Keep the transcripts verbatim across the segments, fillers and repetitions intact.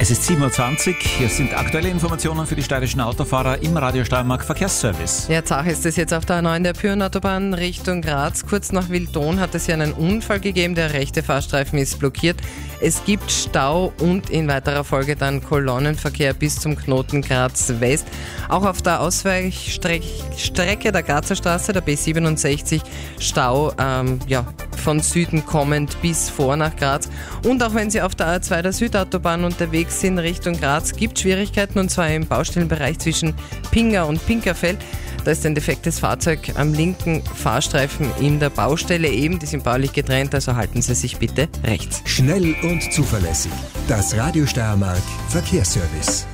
Es ist sieben Uhr zwanzig, hier sind aktuelle Informationen für die steirischen Autofahrer im Radio Steiermark Verkehrsservice. Ja, Zach ist es jetzt auf der A neun der Pyreneenautobahn Richtung Graz. Kurz nach Wildon hat es hier einen Unfall gegeben, der rechte Fahrstreifen ist blockiert. Es gibt Stau und in weiterer Folge dann Kolonnenverkehr bis zum Knoten Graz West. Auch auf der Ausweichstrecke der Grazer Straße, der B siebenundsechzig, Stau ähm, ja, von Süden kommend bis vor nach Graz. Und auch wenn Sie auf der A zwei der Südautobahn unterwegs sind Richtung Graz, gibt Schwierigkeiten, und zwar im Baustellenbereich zwischen Pinga und Pinkerfeld. Da ist ein defektes Fahrzeug am linken Fahrstreifen in der Baustelle eben. Die sind baulich getrennt, also halten Sie sich bitte rechts. Schnell und zuverlässig. Das Radio Steiermark Verkehrsservice.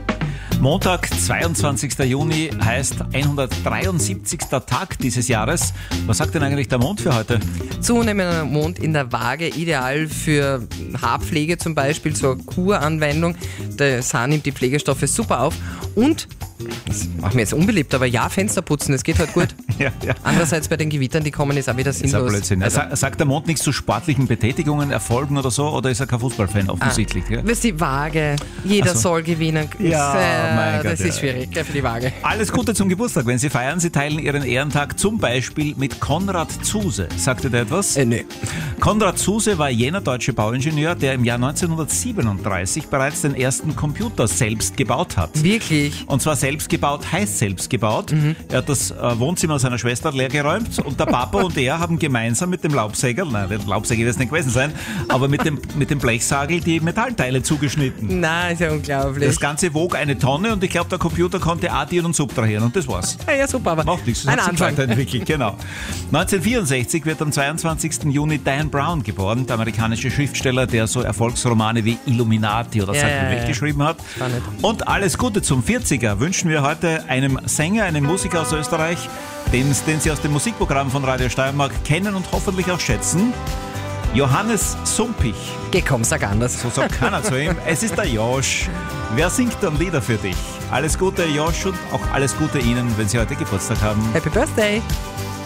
Montag, zweiundzwanzigster Juni, heißt hundertdreiundsiebzigster Tag dieses Jahres. Was sagt denn eigentlich der Mond für heute? Zunehmender Mond in der Waage, ideal für Haarpflege zum Beispiel, zur Kuranwendung. Das Haar nimmt die Pflegestoffe super auf. Und, das macht mir jetzt unbeliebt, aber ja, Fenster putzen, das geht halt gut. ja, ja. Andererseits bei den Gewittern, die kommen, ist auch wieder sinnlos. Ist ein Blödsinn. Also, Sa- sagt der Mond nichts zu sportlichen Betätigungen, Erfolgen oder so, oder ist er kein Fußballfan offensichtlich? Ah, ja? das ist die Waage. Jeder so. soll gewinnen. Ja, äh, mein Gott, das ja. ist schwierig für die Waage. Alles Gute zum Geburtstag, wenn Sie feiern. Sie teilen Ihren Ehrentag zum Beispiel mit Konrad Zuse. Sagt ihr da etwas? Äh, nee. Konrad Zuse war jener deutsche Bauingenieur, der im Jahr neunzehnhundertsiebenunddreißig bereits den ersten Computer selbst gebaut hat. Wirklich? Und zwar selbst gebaut, heißt selbst gebaut. Mhm. Er hat das äh, Wohnzimmer seiner Schwester leergeräumt und der Papa und er haben gemeinsam mit dem Laubsäger, nein, der Laubsäger wird es nicht gewesen sein, aber mit dem, mit dem Blechsagel die Metallteile zugeschnitten. Nein, ist ja unglaublich. Das Ganze wog eine Tonne und ich glaube, der Computer konnte addieren und subtrahieren und das war's. Ja, ja, super, aber macht nichts, das ein hat sich Anfang. weiterentwickelt, genau. neunzehnhundertvierundsechzig wird am zweiundzwanzigsten Juni Dan Brown geboren, der amerikanische Schriftsteller, der so Erfolgsromane wie Illuminati oder Ja, Sackel ja, Weg ja. geschrieben hat. Spannend. Und alles Gute zum vierziger wünschen wir heute einem Sänger, einem Musiker aus Österreich, den, den Sie aus dem Musikprogramm von Radio Steiermark kennen und hoffentlich auch schätzen. Johannes Sumpich. Geh, komm, sag anders. So sagt keiner zu ihm. Es ist der Josh. Wer singt dann Lieder für dich? Alles Gute, Josh, und auch alles Gute Ihnen, wenn Sie heute Geburtstag haben. Happy Birthday!